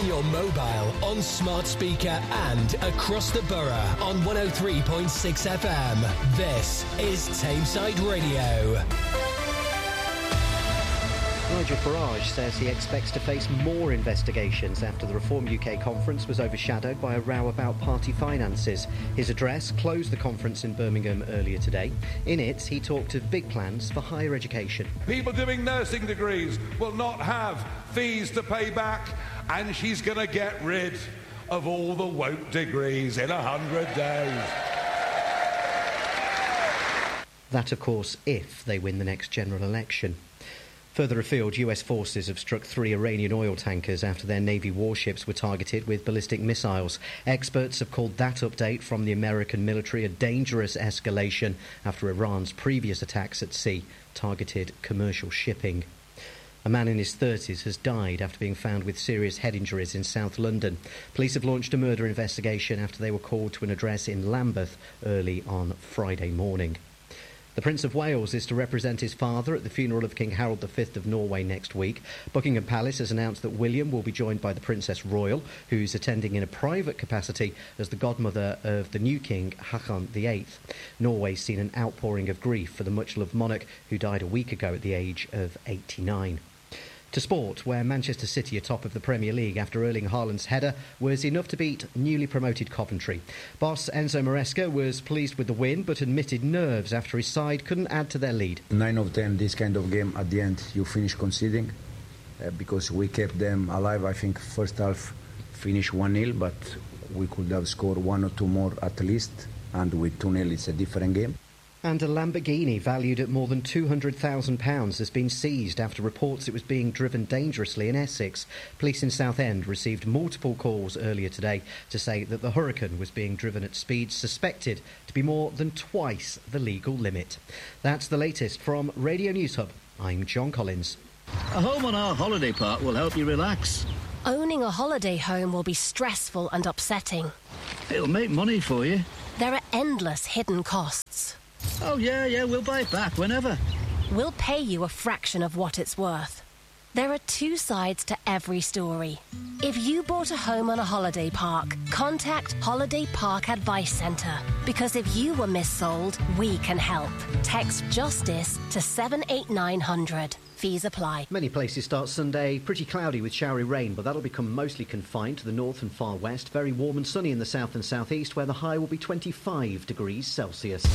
on your mobile, on smart speaker and across the borough on 103.6 FM. This is Tameside Radio. Nigel Farage says he expects to face more investigations after the Reform UK conference was overshadowed by a row about party finances. His address closed the conference in Birmingham earlier today. In it, he talked of big plans for higher education. People doing nursing degrees will not have fees to pay back, and she's going to get rid of all the woke degrees in 100 days. That, of course, if they win the next general election. Further afield, US forces have struck 3 Iranian oil tankers after their Navy warships were targeted with ballistic missiles. Experts have called that update from the American military a dangerous escalation after Iran's previous attacks at sea targeted commercial shipping. A man in his 30s has died after being found with serious head injuries in South London. Police have launched a murder investigation after they were called to an address in Lambeth early on Friday morning. The Prince of Wales is to represent his father at the funeral of King Harold V of Norway next week. Buckingham Palace has announced that William will be joined by the Princess Royal, who's attending in a private capacity as the godmother of the new king, Haakon VIII. Norway's seen an outpouring of grief for the much-loved monarch who died a week ago at the age of 89. To sport, where Manchester City are top of the Premier League after Erling Haaland's header was enough to beat newly promoted Coventry. Boss Enzo Maresca was pleased with the win but admitted nerves after his side couldn't add to their lead. 9 of 10, this kind of game, at the end you finish conceding because we kept them alive. I think first half finished 1-0, but we could have scored 1 or 2 more at least, and with 2-0 it's a different game. And a Lamborghini valued at more than £200,000 has been seized after reports it was being driven dangerously in Essex. Police in Southend received multiple calls earlier today to say that the Huracan was being driven at speeds suspected to be more than twice the legal limit. That's the latest from Radio News Hub. I'm John Collins. A home on our holiday park will help you relax. Owning a holiday home will be stressful and upsetting. It'll make money for you. There are endless hidden costs. Oh, yeah, we'll buy it back whenever. We'll pay you a fraction of what it's worth. There are 2 sides to every story. If you bought a home on a holiday park, contact Holiday Park Advice Centre. Because if you were missold, we can help. Text JUSTICE to 78900. Fees apply. Many places start Sunday pretty cloudy with showery rain, but that'll become mostly confined to the north and far west. Very warm and sunny in the south and southeast, where the high will be 25 degrees Celsius.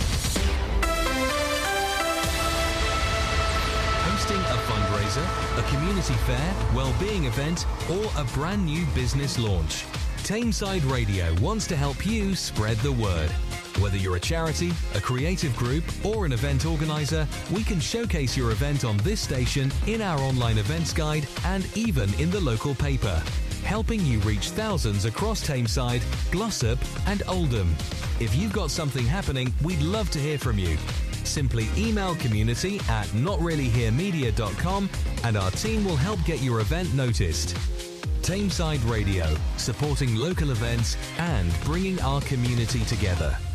Hosting a fundraiser, a community fair, well-being event, or a brand new business launch. Tameside Radio wants to help you spread the word. Whether you're a charity, a creative group, or an event organiser, we can showcase your event on this station, in our online events guide, and even in the local paper, helping you reach thousands across Tameside, Glossop and Oldham. If you've got something happening, we'd love to hear from you. Simply email community@notreallyheremedia.com and our team will help get your event noticed. Tameside Radio, supporting local events and bringing our community together.